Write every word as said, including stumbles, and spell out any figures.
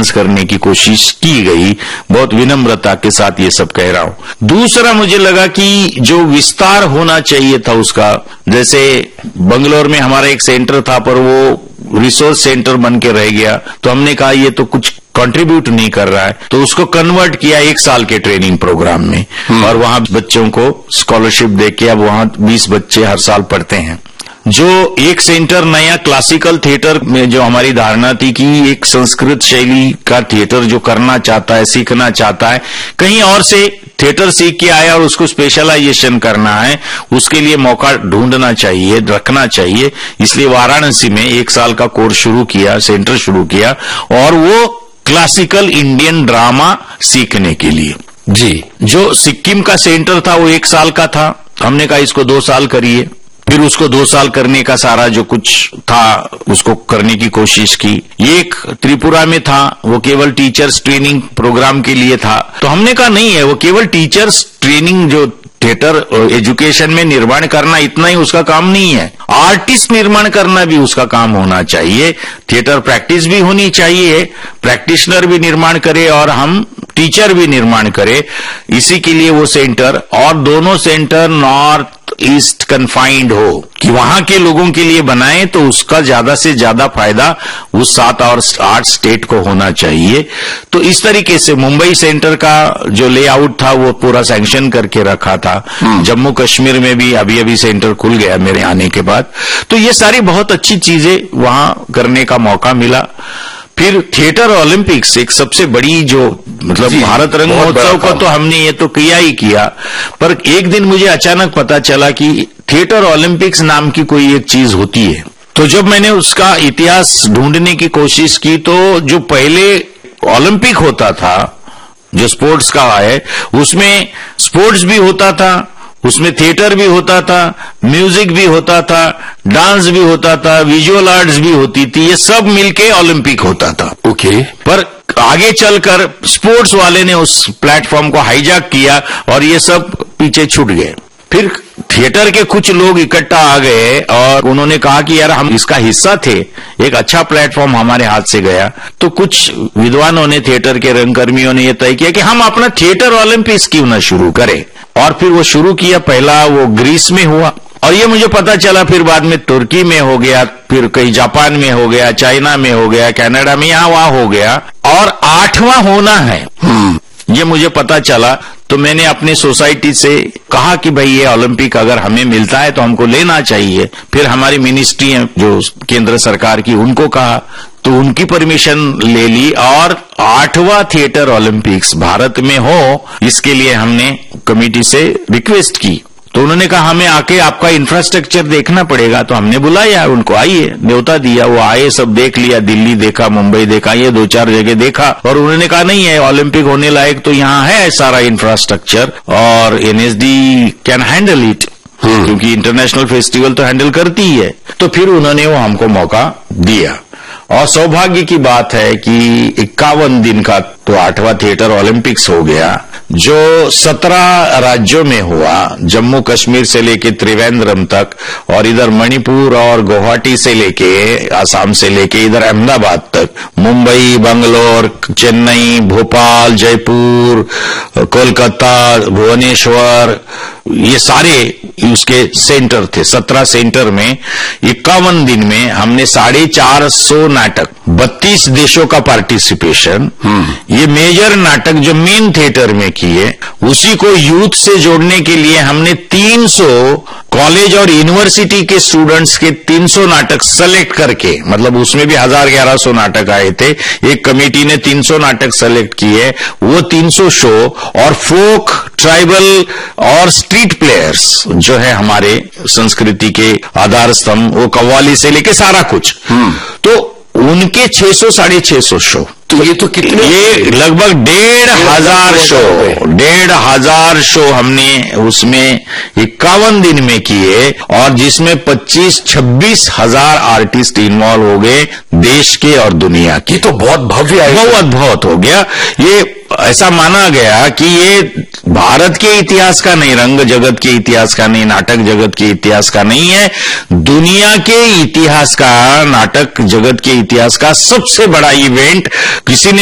Balance करने की कोशिश की गई। बहुत विनम्रता के साथ ये सब कह रहा हूं। दूसरा मुझे लगा कि जो विस्तार होना चाहिए था उसका, जैसे बंगलोर में हमारा एक सेंटर था पर वो रिसोर्स सेंटर बन के रह गया, तो हमने कहा ये तो कुछ कंट्रीब्यूट नहीं कर रहा है, तो उसको कन्वर्ट किया एक साल के ट्रेनिंग प्रोग्राम में, और वहां बच्चों को स्कॉलरशिप देके अब वहां बीस बच्चे हर साल पढ़ते हैं। जो एक सेंटर नया क्लासिकल थिएटर में जो हमारी धारणा थी कि एक संस्कृत शैली का थिएटर जो करना चाहता है, सीखना चाहता है, कहीं और से थिएटर सीख के आया और उसको स्पेशलाइजेशन करना है, उसके लिए मौका ढूंढना चाहिए, रखना चाहिए। इसलिए वाराणसी में एक साल का कोर्स शुरू किया, सेंटर शुरू किया, और वो क्लासिकल इंडियन ड्रामा सीखने के लिए। जी, जो सिक्किम का सेंटर था वो एक साल का था, हमने कहा इसको दो साल करिए। फिर उसको दो साल करने का सारा जो कुछ था उसको करने की कोशिश की। एक त्रिपुरा में था, वो केवल टीचर्स ट्रेनिंग प्रोग्राम के लिए था, तो हमने कहा नहीं है, वो केवल टीचर्स ट्रेनिंग जो थिएटर एजुकेशन में निर्माण करना इतना ही उसका काम नहीं है, आर्टिस्ट निर्माण करना भी उसका काम होना चाहिए। थिएटर प्रैक्टिस भी होनी चाहिए, प्रैक्टिशनर भी निर्माण करे और हम टीचर भी निर्माण करे। इसी के लिए वो सेंटर, और दोनों सेंटर नॉर्थ ईस्ट कन्फाइंड हो कि वहां के लोगों के लिए बनाए, तो उसका ज्यादा से ज्यादा फायदा उस सात और आठ स्टेट को होना चाहिए। तो इस तरीके से मुंबई सेंटर का जो लेआउट था वो पूरा सैंक्शन करके रखा था। जम्मू कश्मीर में भी अभी अभी सेंटर खुल गया मेरे आने के बाद। तो ये सारी बहुत अच्छी चीजें वहां करने का मौका मिला। फिर थिएटर ओलंपिक्स एक सबसे बड़ी जो मतलब भारत रंग महोत्सव का तो हमने ये तो किया ही किया, पर एक दिन मुझे अचानक पता चला कि थिएटर ओलंपिक्स नाम की कोई एक चीज होती है। तो जब मैंने उसका इतिहास ढूंढने की कोशिश की, तो जो पहले ओलंपिक होता था जो स्पोर्ट्स का है, उसमें स्पोर्ट्स भी होता था, उसमें थिएटर भी होता था, म्यूजिक भी होता था, डांस भी होता था, विजुअल आर्ट्स भी होती थी, ये सब मिलके ओलंपिक होता था। Okay okay. पर आगे चलकर स्पोर्ट्स वाले ने उस प्लेटफॉर्म को हाईजैक किया और ये सब पीछे छूट गए। फिर थिएटर के कुछ लोग इकट्ठा आ गए और उन्होंने कहा कि यार हम इसका हिस्सा थे, एक अच्छा प्लेटफॉर्म हमारे हाथ से गया। तो कुछ विद्वानों ने, थिएटर के रंगकर्मियों ने यह तय किया कि हम अपना थिएटर ओलंपिक्स क्यों ना शुरू करें, और फिर वो शुरू किया। पहला वो ग्रीस में हुआ, और ये मुझे पता चला फिर बाद में तुर्की में हो गया, फिर कहीं जापान में हो गया, चाइना में हो गया, कनाडा में, यहाँ वहां हो गया, और आठवां होना है ये मुझे पता चला। तो मैंने अपनी सोसाइटी से कहा कि भाई ये ओलंपिक अगर हमें मिलता है तो हमको लेना चाहिए। फिर हमारी मिनिस्ट्री है जो केंद्र सरकार की, उनको कहा, तो उनकी परमिशन ले ली, और आठवां थिएटर ओलंपिक्स भारत में हो इसके लिए हमने कमेटी से रिक्वेस्ट की। तो उन्होंने कहा हमें आके आपका इंफ्रास्ट्रक्चर देखना पड़ेगा। तो हमने बुलाया उनको, आइए, न्योता दिया, वो आए, सब देख लिया, दिल्ली देखा, मुंबई देखा, ये दो चार जगह देखा, और उन्होंने कहा नहीं है ओलंपिक होने लायक तो यहाँ है सारा इंफ्रास्ट्रक्चर, और एनएसडी कैन हैंडल इट, क्योंकि इंटरनेशनल फेस्टिवल तो हैंडल करती ही है। तो फिर उन्होंने वो हमको मौका दिया, और सौभाग्य की बात है कि इक्यावन दिन का तो आठवां थिएटर ओलंपिक्स हो गया, जो सत्रह राज्यों में हुआ, जम्मू कश्मीर से लेके त्रिवेंद्रम तक, और इधर मणिपुर और गुवाहाटी से लेके, आसाम से लेके इधर अहमदाबाद तक, मुंबई, बंगलोर, चेन्नई, भोपाल, जयपुर, कोलकाता, भुवनेश्वर, ये सारे उसके सेंटर थे। सत्रह सेंटर में इक्यावन दिन में हमने साढ़े चार सौ नाटक, बत्तीस देशों का पार्टिसिपेशन, ये मेजर नाटक जो मेन थिएटर में किए, उसी को यूथ से जोड़ने के लिए हमने तीन सौ कॉलेज और यूनिवर्सिटी के स्टूडेंट्स के तीन सौ नाटक सेलेक्ट करके, मतलब उसमें भी हजार ग्यारह सौ नाटक आए थे, एक कमेटी ने तीन सौ नाटक सेलेक्ट किए, वो तीन सौ शो, और फोक, ट्राइबल और स्ट्रीट प्लेयर्स जो है हमारे संस्कृति के आधार स्तंभ, वो कव्वाली से लेके सारा कुछ, तो उनके छह सौ साढ़े छह सौ शो। तो ये तो कितने, ये लगभग डेढ़ हजार शो, डेढ़ हजार शो हमने उसमें इक्यावन दिन में किए, और जिसमें पच्चीस छब्बीस हजार आर्टिस्ट इन्वॉल्व हो गए देश के और दुनिया के। तो बहुत भव्य है, बहुत बहुत हो गया। ये ऐसा माना गया कि ये भारत के इतिहास का नहीं, रंग जगत के इतिहास का नहीं, नाटक जगत के इतिहास का नहीं है, दुनिया के इतिहास का, नाटक जगत के इतिहास का सबसे बड़ा इवेंट। किसी ने